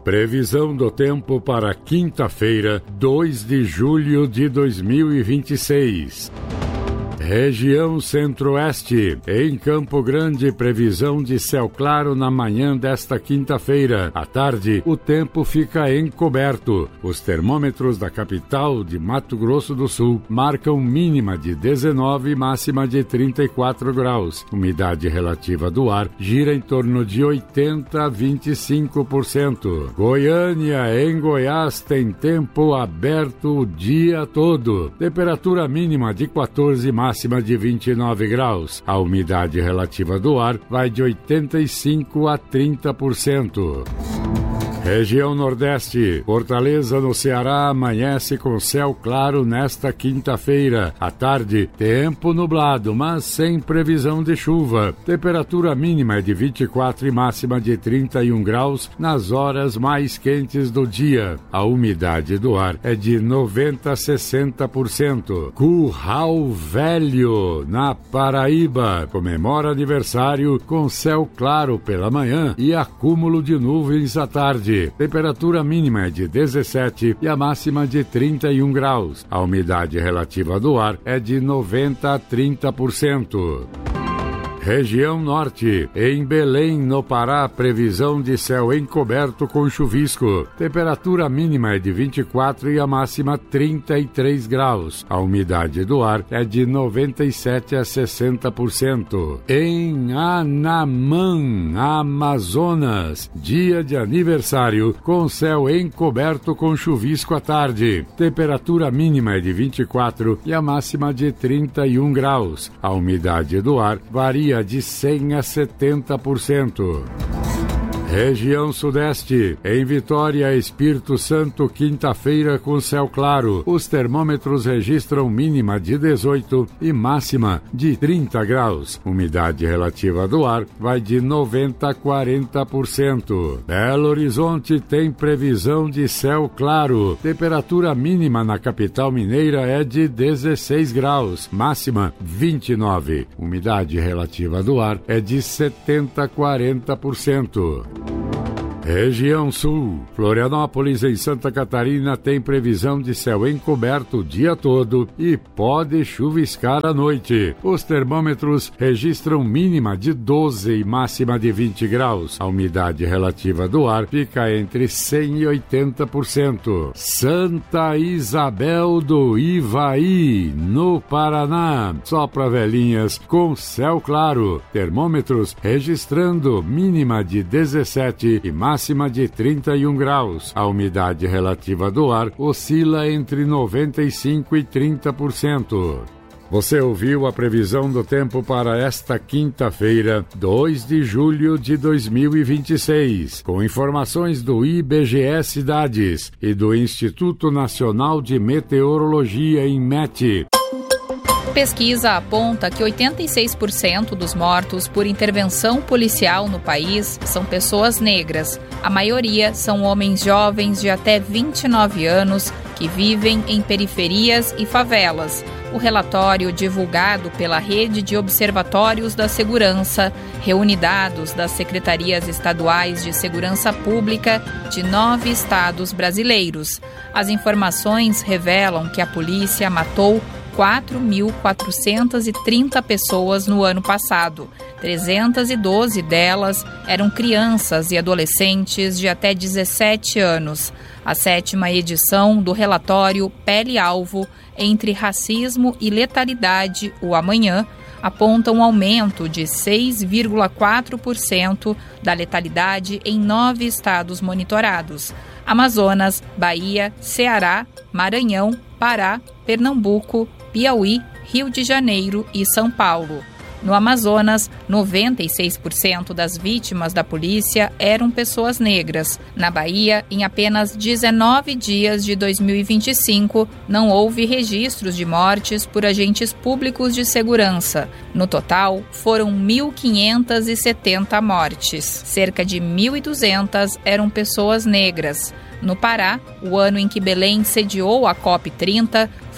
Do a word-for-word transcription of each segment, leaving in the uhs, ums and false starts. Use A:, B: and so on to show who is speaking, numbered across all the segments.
A: Previsão do tempo para quinta-feira, dois de julho de dois mil e vinte e seis. Região Centro-Oeste. Em Campo Grande, previsão de céu claro na manhã desta quinta-feira. À tarde, o tempo fica encoberto. Os termômetros da capital de Mato Grosso do Sul marcam mínima de dezenove e máxima de trinta e quatro graus. Umidade relativa do ar gira em torno de oitenta a vinte e cinco por cento. Goiânia, em Goiás, tem tempo aberto o dia todo. Temperatura mínima de quatorze, máxima de vinte e nove graus. A umidade relativa do ar vai de oitenta e cinco a trinta por cento. Região Nordeste. Fortaleza, no Ceará, amanhece com céu claro nesta quinta-feira. À tarde, tempo nublado, mas sem previsão de chuva. Temperatura mínima é de vinte e quatro e máxima de trinta e um graus nas horas mais quentes do dia. A umidade do ar é de noventa a sessenta por cento. Curral Velho, na Paraíba, comemora aniversário com céu claro pela manhã e acúmulo de nuvens à tarde. Temperatura mínima é de dezessete e a máxima de trinta e um graus. A umidade relativa do ar é de noventa a trinta por cento. Região Norte. Em Belém, no Pará, previsão de céu encoberto com chuvisco. Temperatura mínima é de vinte e quatro e a máxima trinta e três graus. A umidade do ar é de noventa e sete a sessenta por cento. Em Anamã, Amazonas, dia de aniversário com céu encoberto com chuvisco à tarde. Temperatura mínima é de vinte e quatro e a máxima de trinta e um graus. A umidade do ar varia de cem a setenta por cento. Região Sudeste. Em Vitória, Espírito Santo, quinta-feira com céu claro. Os termômetros registram mínima de dezoito e máxima de trinta graus. Umidade relativa do ar vai de noventa a quarenta por cento. Belo Horizonte tem previsão de céu claro. Temperatura mínima na capital mineira é de dezesseis graus. Máxima vinte e nove. Umidade relativa do ar é de setenta a quarenta por cento. Região Sul. Florianópolis, em Santa Catarina, tem previsão de céu encoberto o dia todo e pode chuviscar à noite. Os termômetros registram mínima de doze e máxima de vinte graus. A umidade relativa do ar fica entre cem e oitenta por cento. Santa Isabel do Ivaí, no Paraná. Só para velhinhas, com céu claro. Termômetros registrando mínima de dezessete e máxima máxima de trinta e um graus. A umidade relativa do ar oscila entre noventa e cinco e trinta por cento. Você ouviu a previsão do tempo para esta quinta-feira, dois de julho de dois mil e vinte e seis, com informações do I B G E Cidades e do Instituto Nacional de Meteorologia, INMET.
B: Pesquisa aponta que oitenta e seis por cento dos mortos por intervenção policial no país são pessoas negras. A maioria são homens jovens de até vinte e nove anos que vivem em periferias e favelas. O relatório, divulgado pela Rede de Observatórios da Segurança, reúne dados das secretarias estaduais de segurança pública de nove estados brasileiros. As informações revelam que a polícia matou quatro mil quatrocentas e trinta pessoas no ano passado. trezentas e doze delas eram crianças e adolescentes de até dezessete anos. A sétima edição do relatório Pele-Alvo entre Racismo e Letalidade, o Amanhã, aponta um aumento de seis vírgula quatro por cento da letalidade em nove estados monitorados: Amazonas, Bahia, Ceará, Maranhão, Pará, Pernambuco, Piauí, Rio de Janeiro e São Paulo. No Amazonas, noventa e seis por cento das vítimas da polícia eram pessoas negras. Na Bahia, em apenas dezenove dias de dois mil e vinte e cinco, não houve registros de mortes por agentes públicos de segurança. No total, foram mil quinhentas e setenta mortes. Cerca de mil e duzentas eram pessoas negras. No Pará, o ano em que Belém sediou a COP trinta,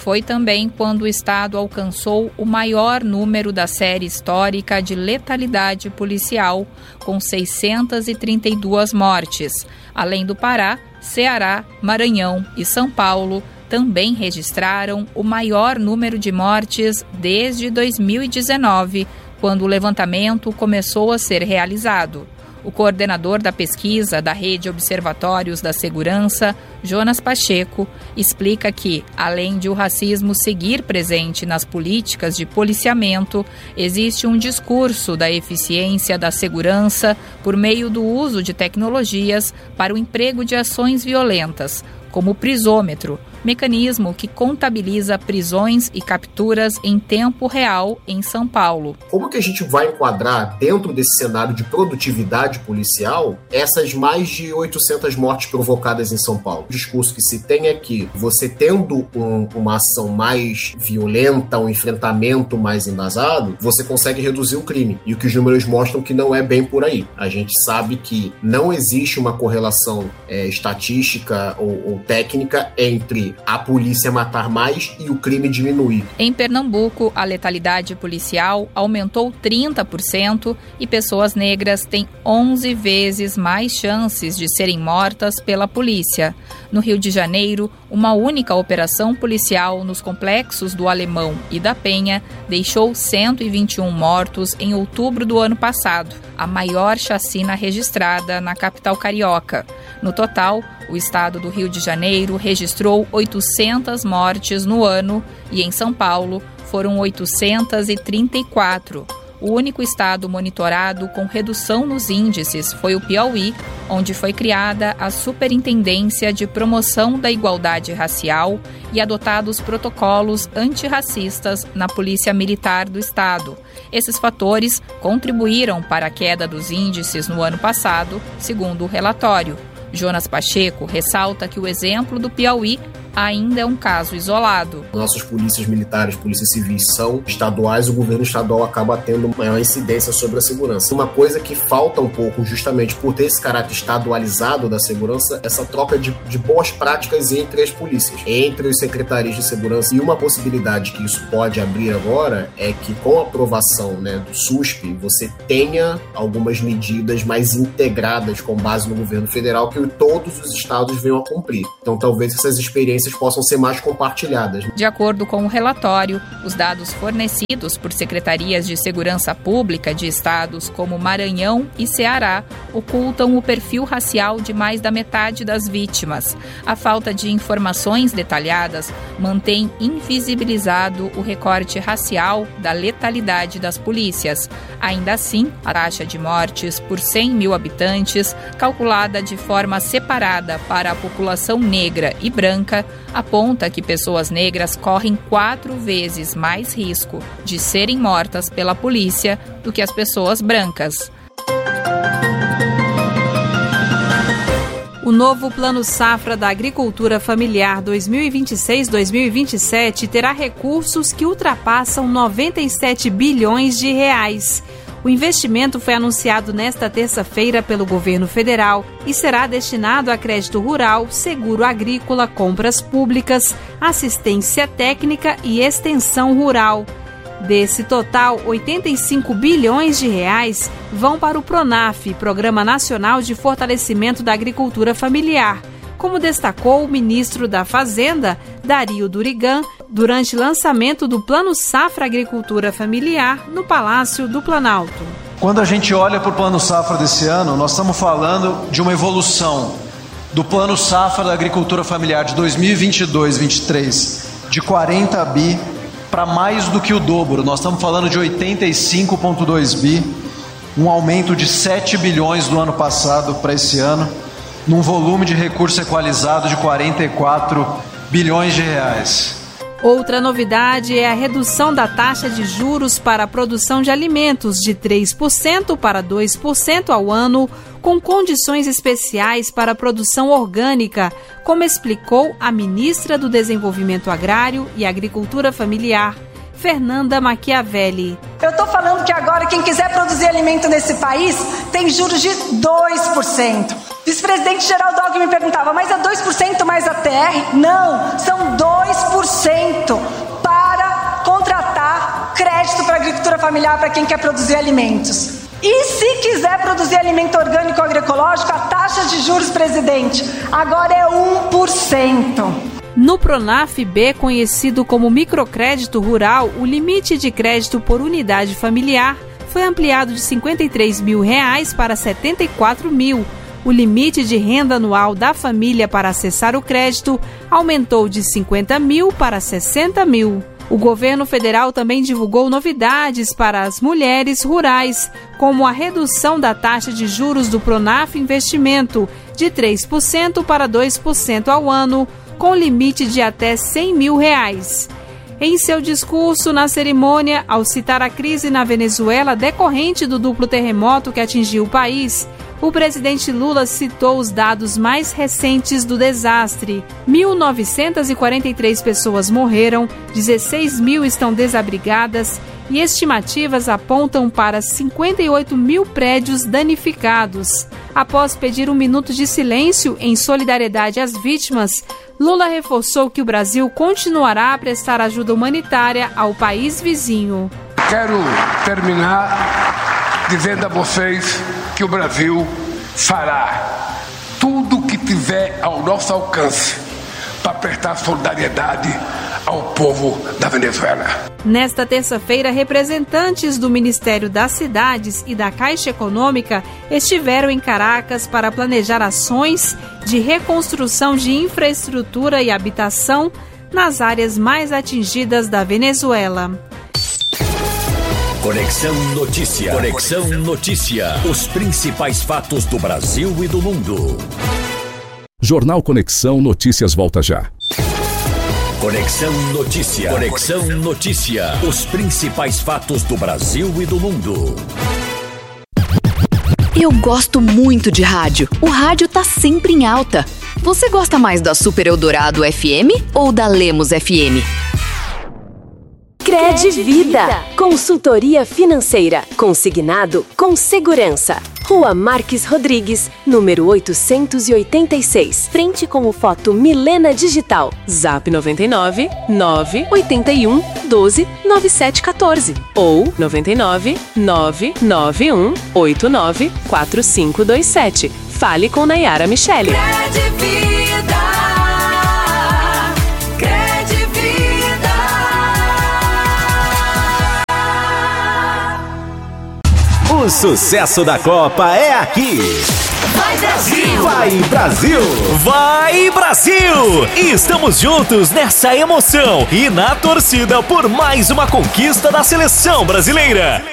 B: foi também quando o estado alcançou o maior número da série histórica de letalidade policial, com seiscentas e trinta e duas mortes. Além do Pará, Ceará, Maranhão e São Paulo também registraram o maior número de mortes desde dois mil e dezenove, quando o levantamento começou a ser realizado. O coordenador da pesquisa da Rede Observatórios da Segurança, Jonas Pacheco, explica que, além de o racismo seguir presente nas políticas de policiamento, existe um discurso da eficiência da segurança por meio do uso de tecnologias para o emprego de ações violentas, como o prisômetro, mecanismo que contabiliza prisões e capturas em tempo real em São Paulo.
C: Como que a gente vai enquadrar dentro desse cenário de produtividade policial essas mais de oitocentas mortes provocadas em São Paulo? O discurso que se tem é que você tendo um, uma ação mais violenta, um enfrentamento mais embasado, você consegue reduzir o crime. E o que os números mostram que não é bem por aí. A gente sabe que não existe uma correlação é, estatística ou, ou técnica entre a polícia matar mais e o crime diminuir.
B: Em Pernambuco, a letalidade policial aumentou trinta por cento e pessoas negras têm onze vezes mais chances de serem mortas pela polícia. No Rio de Janeiro, uma única operação policial nos complexos do Alemão e da Penha deixou cento e vinte e um mortos em outubro do ano passado, a maior chacina registrada na capital carioca. No total, o estado do Rio de Janeiro registrou oitocentas mortes no ano e em São Paulo foram oitocentas e trinta e quatro. O único estado monitorado com redução nos índices foi o Piauí, onde foi criada a Superintendência de Promoção da Igualdade Racial e adotados protocolos antirracistas na Polícia Militar do estado. Esses fatores contribuíram para a queda dos índices no ano passado, segundo o relatório. Jonas Pacheco ressalta que o exemplo do Piauí ainda é um caso isolado.
C: Nossas polícias militares, polícias civis são estaduais, o governo estadual acaba tendo maior incidência sobre a segurança. Uma coisa que falta um pouco, justamente por ter esse caráter estadualizado da segurança, essa troca de, de boas práticas entre as polícias, entre as secretarias de segurança. E uma possibilidade que isso pode abrir agora é que, com a aprovação, né, do S U S P, você tenha algumas medidas mais integradas com base no governo federal que todos os estados venham a cumprir. Então, talvez essas experiências possam ser mais compartilhadas.
B: De acordo com o relatório, os dados fornecidos por secretarias de segurança pública de estados como Maranhão e Ceará ocultam o perfil racial de mais da metade das vítimas. A falta de informações detalhadas mantém invisibilizado o recorte racial da letalidade das polícias. Ainda assim, a taxa de mortes por cem mil habitantes, calculada de forma separada para a população negra e branca, aponta que pessoas negras correm quatro vezes mais risco de serem mortas pela polícia do que as pessoas brancas.
D: O novo Plano Safra da Agricultura Familiar dois mil e vinte e seis a dois mil e vinte e sete terá recursos que ultrapassam noventa e sete bilhões de reais. O investimento foi anunciado nesta terça-feira pelo governo federal e será destinado a crédito rural, seguro agrícola, compras públicas, assistência técnica e extensão rural. Desse total, oitenta e cinco bilhões de reais vão para o PRONAF, Programa Nacional de Fortalecimento da Agricultura Familiar, como destacou o ministro da Fazenda, Dario Durigan, durante o lançamento do Plano Safra Agricultura Familiar no Palácio do Planalto.
E: Quando a gente olha para o Plano Safra desse ano, nós estamos falando de uma evolução do Plano Safra da Agricultura Familiar de dois mil e vinte e dois a vinte e três de quarenta bi para mais do que o dobro. Nós estamos falando de oitenta e cinco vírgula dois bi, um aumento de sete bilhões do ano passado para esse ano, num volume de recurso equalizado de quarenta e quatro bilhões de reais.
D: Outra novidade é a redução da taxa de juros para a produção de alimentos de três por cento para dois por cento ao ano, com condições especiais para a produção orgânica, como explicou a ministra do Desenvolvimento Agrário e Agricultura Familiar, Fernanda Machiavelli.
F: Eu estou falando que agora quem quiser produzir alimento nesse país tem juros de dois por cento. Vice-presidente Geraldo Alckmin me perguntava, mas é dois por cento mais a T R? Não, são dois por cento para contratar crédito para a agricultura familiar para quem quer produzir alimentos. E se quiser produzir alimento orgânico ou agroecológico, a taxa de juros, presidente, agora é um por cento.
D: No Pronaf-B, conhecido como microcrédito rural, o limite de crédito por unidade familiar foi ampliado de cinquenta e três mil reais para setenta e quatro mil. O limite de renda anual da família para acessar o crédito aumentou de cinquenta mil para sessenta mil. O governo federal também divulgou novidades para as mulheres rurais, como a redução da taxa de juros do Pronaf Investimento de três por cento para dois por cento ao ano, com limite de até cem mil reais. Em seu discurso na cerimônia, ao citar a crise na Venezuela decorrente do duplo terremoto que atingiu o país, o presidente Lula citou os dados mais recentes do desastre. mil novecentas e quarenta e três pessoas morreram, dezesseis mil estão desabrigadas e estimativas apontam para cinquenta e oito mil prédios danificados. Após pedir um minuto de silêncio em solidariedade às vítimas, Lula reforçou que o Brasil continuará a prestar ajuda humanitária ao país vizinho.
G: Quero terminar dizendo a vocês que o Brasil fará tudo o que tiver ao nosso alcance para prestar solidariedade ao povo da Venezuela.
D: Nesta terça-feira, representantes do Ministério das Cidades e da Caixa Econômica estiveram em Caracas para planejar ações de reconstrução de infraestrutura e habitação nas áreas mais atingidas da Venezuela.
H: Conexão Notícia. Conexão Notícia. Os principais fatos do Brasil e do mundo.
I: Jornal Conexão Notícias volta já.
H: Conexão Notícia. Conexão Notícia. Os principais fatos do Brasil e do mundo.
J: Eu gosto muito de rádio. O rádio tá sempre em alta. Você gosta mais da Super Eldorado F M ou da Lemos F M?
K: Credivida. Consultoria financeira. Consignado com segurança. Rua Marques Rodrigues, número oitocentos e oitenta e seis. Frente com o Foto Milena Digital. Zap noventa e nove, nove oito um, doze, nove sete um quatro. Ou noventa e nove, nove nove um, oito nove, quatro cinco dois sete. Fale com Nayara Michele.
L: O sucesso da Copa é aqui.
M: Vai Brasil!
L: Vai Brasil!
M: Vai Brasil! Estamos juntos nessa emoção e na torcida por mais uma conquista da seleção brasileira.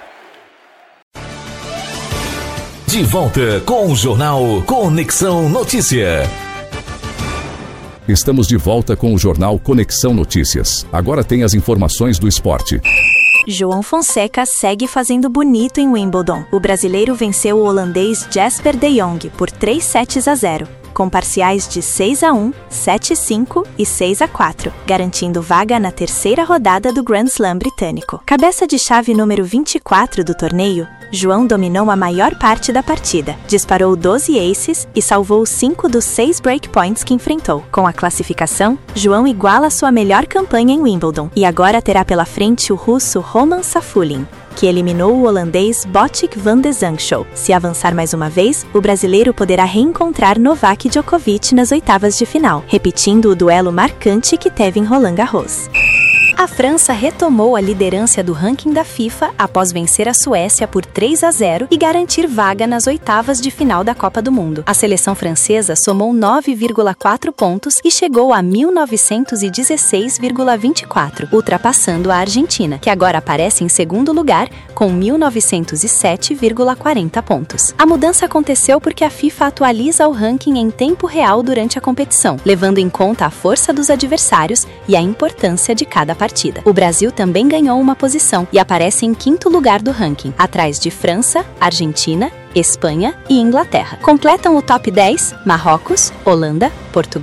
M: De volta com o jornal Conexão Notícia.
I: Estamos de volta com o jornal Conexão Notícias. Agora tem as informações do esporte.
N: João Fonseca segue fazendo bonito em Wimbledon. O brasileiro venceu o holandês Jesper de Jong por três sets a zero, com parciais de seis a um, sete a cinco e seis a quatro, garantindo vaga na terceira rodada do Grand Slam britânico. Cabeça de chave número vinte e quatro do torneio, João dominou a maior parte da partida, disparou doze aces e salvou cinco dos seis breakpoints que enfrentou. Com a classificação, João iguala sua melhor campanha em Wimbledon e agora terá pela frente o russo Roman Safulin, que eliminou o holandês Botic van de Zandschow. Se avançar mais uma vez, o brasileiro poderá reencontrar Novak Djokovic nas oitavas de final, repetindo o duelo marcante que teve em Roland Garros. A França retomou a liderança do ranking da FIFA após vencer a Suécia por três a zero e garantir vaga nas oitavas de final da Copa do Mundo. A seleção francesa somou nove vírgula quatro pontos e chegou a mil novecentos e dezesseis vírgula vinte e quatro, ultrapassando a Argentina, que agora aparece em segundo lugar com mil novecentos e sete vírgula quarenta pontos. A mudança aconteceu porque a FIFA atualiza o ranking em tempo real durante a competição, levando em conta a força dos adversários e a importância de cada partida. O Brasil também ganhou uma posição e aparece em quinto lugar do ranking, atrás de França, Argentina, Espanha e Inglaterra. Completam o top dez Marrocos, Holanda, Portugal,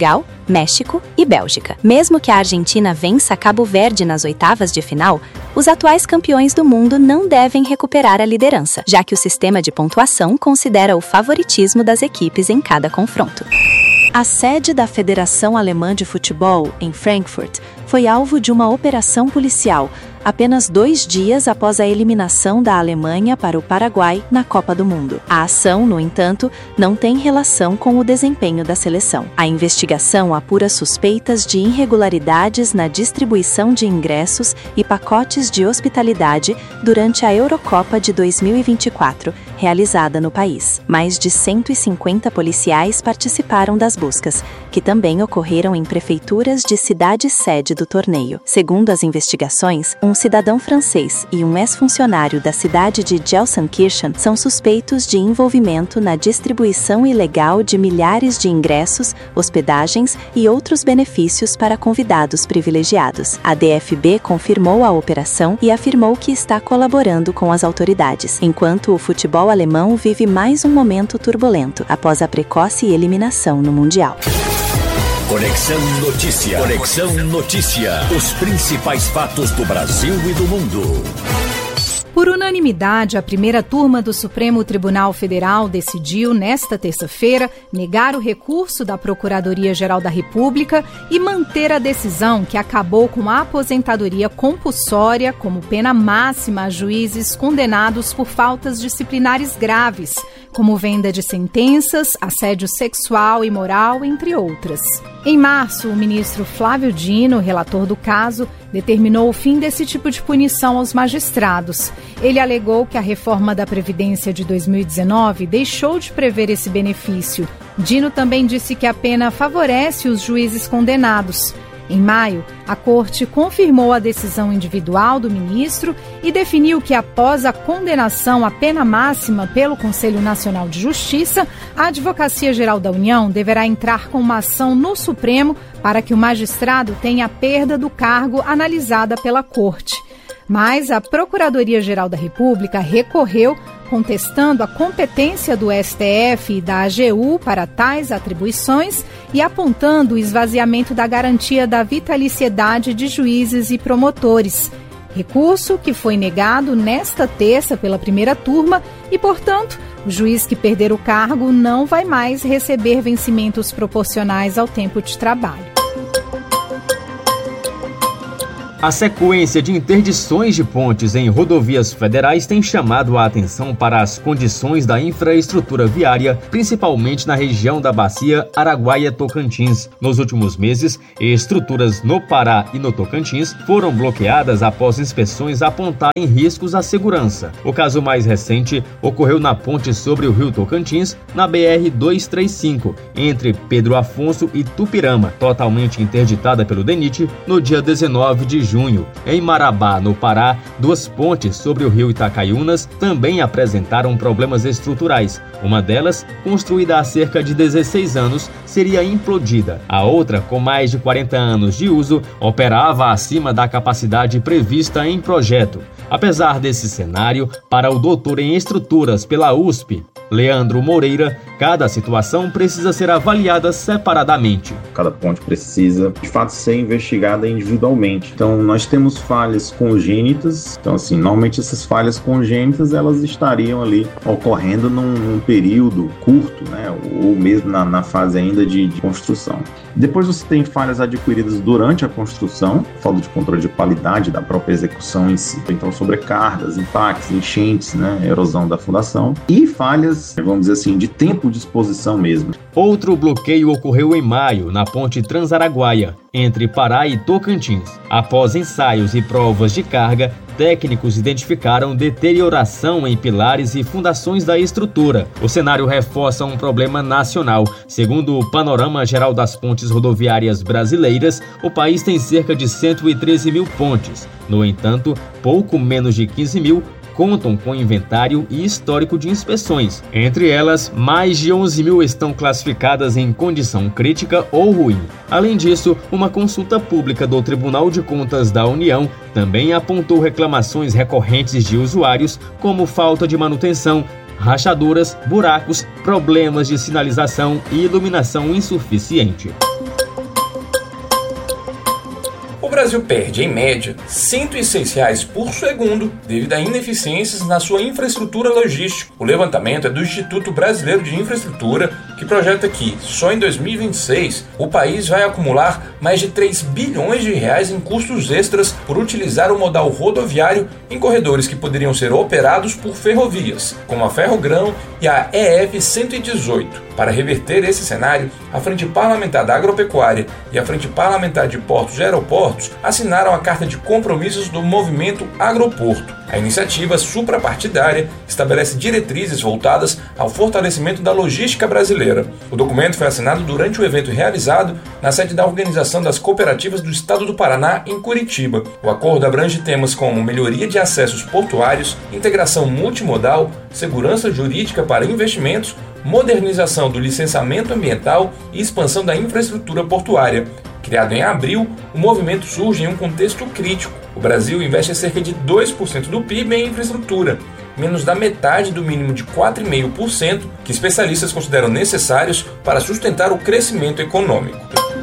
N: México e Bélgica. Mesmo que a Argentina vença Cabo Verde nas oitavas de final, os atuais campeões do mundo não devem recuperar a liderança, já que o sistema de pontuação considera o favoritismo das equipes em cada confronto. A sede da Federação Alemã de Futebol, em Frankfurt, foi alvo de uma operação policial apenas dois dias após a eliminação da Alemanha para o Paraguai na Copa do Mundo. A ação, no entanto, não tem relação com o desempenho da seleção. A investigação apura suspeitas de irregularidades na distribuição de ingressos e pacotes de hospitalidade durante a Eurocopa de dois mil e vinte e quatro, realizada no país. Mais de cento e cinquenta policiais participaram das buscas, que também ocorreram em prefeituras de cidade-sede do torneio. Segundo as investigações, um cidadão francês e um ex-funcionário da cidade de Gelsenkirchen são suspeitos de envolvimento na distribuição ilegal de milhares de ingressos, hospedagens e outros benefícios para convidados privilegiados. A D F B confirmou a operação e afirmou que está colaborando com as autoridades, enquanto o futebol alemão vive mais um momento turbulento após a precoce eliminação no Mundial.
H: Conexão Notícia. Conexão Notícia. Os principais fatos do Brasil e do mundo.
D: Por unanimidade, a primeira turma do Supremo Tribunal Federal decidiu, nesta terça-feira, negar o recurso da Procuradoria-Geral da República e manter a decisão que acabou com a aposentadoria compulsória como pena máxima a juízes condenados por faltas disciplinares graves, como venda de sentenças, assédio sexual e moral, entre outras. Em março, o ministro Flávio Dino, relator do caso, determinou o fim desse tipo de punição aos magistrados. Ele alegou que a reforma da Previdência de dois mil e dezenove deixou de prever esse benefício. Dino também disse que a pena favorece os juízes condenados. Em maio, a Corte confirmou a decisão individual do ministro e definiu que, após a condenação à pena máxima pelo Conselho Nacional de Justiça, a Advocacia Geral da União deverá entrar com uma ação no Supremo para que o magistrado tenha a perda do cargo analisada pela Corte. Mas a Procuradoria-Geral da República recorreu, contestando a competência do S T F e da A G U para tais atribuições e apontando o esvaziamento da garantia da vitaliciedade de juízes e promotores. Recurso que foi negado nesta terça pela primeira turma e, portanto, o juiz que perder o cargo não vai mais receber vencimentos proporcionais ao tempo de trabalho.
O: A sequência de interdições de pontes em rodovias federais tem chamado a atenção para as condições da infraestrutura viária, principalmente na região da Bacia Araguaia-Tocantins. Nos últimos meses, estruturas no Pará e no Tocantins foram bloqueadas após inspeções apontarem riscos à segurança. O caso mais recente ocorreu na ponte sobre o rio Tocantins, na B R duzentos e trinta e cinco, entre Pedro Afonso e Tupirama, totalmente interditada pelo DENIT no dia dezenove de junho. Em Marabá, no Pará, duas pontes sobre o rio Itacaiunas também apresentaram problemas estruturais. Uma delas, construída há cerca de dezesseis anos, seria implodida. A outra, com mais de quarenta anos de uso, operava acima da capacidade prevista em projeto. Apesar desse cenário, para o doutor em estruturas pela U S P, Leandro Moreira, cada situação precisa ser avaliada separadamente.
P: Cada ponte precisa, de fato, ser investigada individualmente. Então, nós temos falhas congênitas. Então, assim, normalmente essas falhas congênitas, elas estariam ali ocorrendo num, num período curto, né? Ou mesmo na, na fase ainda de, de construção. Depois você tem falhas adquiridas durante a construção, falta de controle de qualidade da própria execução em si. Então, sobrecargas, impactos, enchentes, né? Erosão da fundação e falhas, vamos dizer assim, de tempo de exposição mesmo.
O: Outro bloqueio ocorreu em maio, na ponte Transaraguaia, entre Pará e Tocantins. Após ensaios e provas de carga, técnicos identificaram deterioração em pilares e fundações da estrutura. O cenário reforça um problema nacional. Segundo o Panorama Geral das Pontes Rodoviárias Brasileiras, o país tem cerca de cento e treze mil pontes. No entanto, pouco menos de quinze mil contam com inventário e histórico de inspeções. Entre elas, mais de onze mil estão classificadas em condição crítica ou ruim. Além disso, uma consulta pública do Tribunal de Contas da União também apontou reclamações recorrentes de usuários, como falta de manutenção, rachaduras, buracos, problemas de sinalização e iluminação insuficiente.
Q: Brasil perde, em média, cento e seis reais por segundo devido a ineficiências na sua infraestrutura logística. O levantamento é do Instituto Brasileiro de Infraestrutura, que projeta que, só em dois mil e vinte e seis, o país vai acumular mais de três bilhões de reais em custos extras por utilizar o modal rodoviário em corredores que poderiam ser operados por ferrovias, como a Ferrogrão e a E F cento e dezoito. Para reverter esse cenário, a Frente Parlamentar da Agropecuária e a Frente Parlamentar de Portos e Aeroportos assinaram a Carta de Compromissos do Movimento Agroporto. A iniciativa suprapartidária estabelece diretrizes voltadas ao fortalecimento da logística brasileira. O documento foi assinado durante o evento realizado na sede da Organização das Cooperativas do Estado do Paraná, em Curitiba. O acordo abrange temas como melhoria de acessos portuários, integração multimodal, segurança jurídica para investimentos, modernização do licenciamento ambiental e expansão da infraestrutura portuária. Criado em abril, o movimento surge em um contexto crítico. O Brasil investe cerca de dois por cento do P I B em infraestrutura, menos da metade do mínimo de quatro vírgula cinco por cento que especialistas consideram necessários para sustentar o crescimento econômico.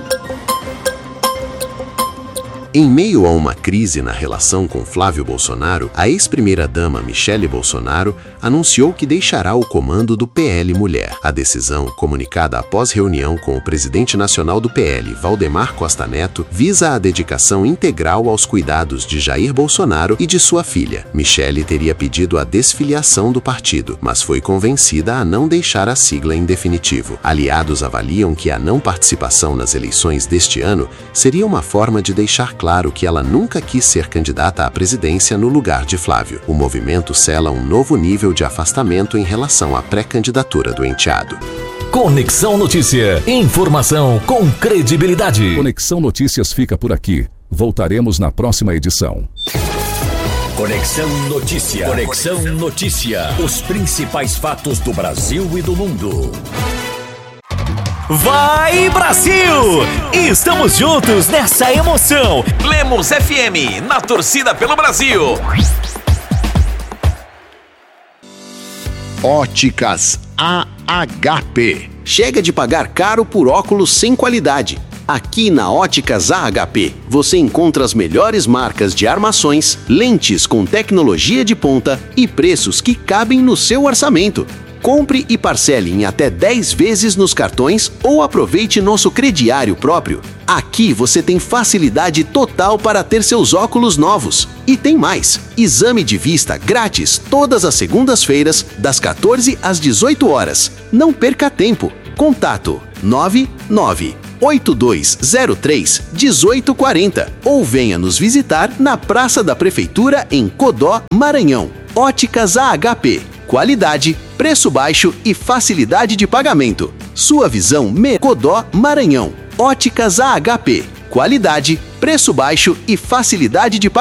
R: Em meio a uma crise na relação com Flávio Bolsonaro, a ex-primeira-dama Michele Bolsonaro anunciou que deixará o comando do P L Mulher. A decisão, comunicada após reunião com o presidente nacional do P L, Valdemar Costa Neto, visa a dedicação integral aos cuidados de Jair Bolsonaro e de sua filha. Michele teria pedido a desfiliação do partido, mas foi convencida a não deixar a sigla em definitivo. Aliados avaliam que a não participação nas eleições deste ano seria uma forma de deixar claro claro que ela nunca quis ser candidata à presidência no lugar de Flávio. O movimento sela um novo nível de afastamento em relação à pré-candidatura do enteado.
M: Conexão Notícia. Informação com credibilidade.
I: Conexão Notícias fica por aqui. Voltaremos na próxima edição.
H: Conexão Notícia. Conexão Notícia. Os principais fatos do Brasil e do mundo.
M: Vai, Brasil! Estamos juntos nessa emoção. Lemos F M, na torcida pelo Brasil.
R: Óticas A H P. Chega de pagar caro por óculos sem qualidade. Aqui na Óticas A H P, você encontra as melhores marcas de armações, lentes com tecnologia de ponta e preços que cabem no seu orçamento. Compre e parcele em até dez vezes nos cartões ou aproveite nosso crediário próprio. Aqui você tem facilidade total para ter seus óculos novos. E tem mais! Exame de vista grátis todas as segundas-feiras, das quatorze às dezoito horas. Não perca tempo. Contato nove nove oito dois zero três um oito quatro zero ou venha nos visitar na Praça da Prefeitura em Codó, Maranhão. Óticas A H P. Qualidade, preço baixo e facilidade de pagamento. Sua visão me Codó, Maranhão. Óticas A H P. Qualidade, preço baixo e facilidade de pagamento.